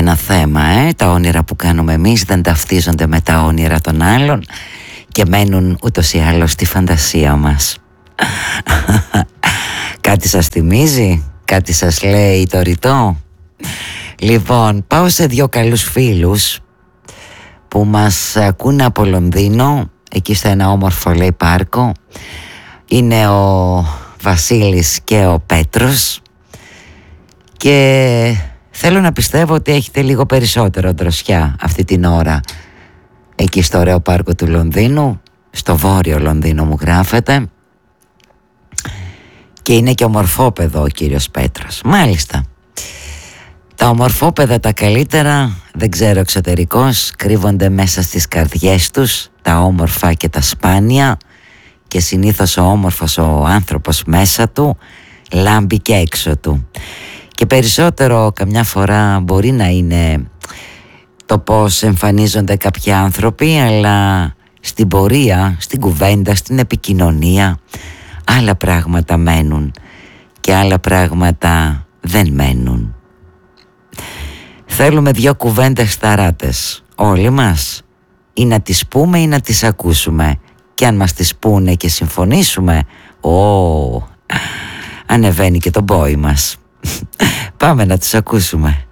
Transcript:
ένα θέμα, τα όνειρα που κάνουμε εμείς δεν ταυτίζονται με τα όνειρα των άλλων και μένουν ούτως ή άλλως στη φαντασία μας. Κάτι σας θυμίζει, κάτι σας λέει το ρητό? Λοιπόν, πάω σε δύο καλούς φίλους που μας ακούνε από Λονδίνο, εκεί στο ένα όμορφο λέει πάρκο. Είναι ο Βασίλης και ο Πέτρος και θέλω να πιστεύω ότι έχετε λίγο περισσότερο δροσιά αυτή την ώρα εκεί στο ωραίο πάρκο του Λονδίνου, στο βόρειο Λονδίνο μου γράφετε, και είναι και ομορφόπεδο ο κύριος Πέτρος. Μάλιστα. Τα ομορφόπεδα τα καλύτερα, δεν ξέρω εξωτερικώς, κρύβονται μέσα στις καρδιές τους, τα όμορφα και τα σπάνια, και συνήθως ο όμορφος ο άνθρωπος μέσα του λάμπει και έξω του. Και περισσότερο καμιά φορά μπορεί να είναι το πώς εμφανίζονται κάποιοι άνθρωποι, αλλά στην πορεία, στην κουβέντα, στην επικοινωνία άλλα πράγματα μένουν και άλλα πράγματα δεν μένουν. Θέλουμε δύο κουβέντες σταράτες όλοι μας, ή να τις πούμε ή να τις ακούσουμε, και αν μας τις πούνε και συμφωνήσουμε, ανεβαίνει και το μπόι μας. Πάμε να τις ακούσουμε.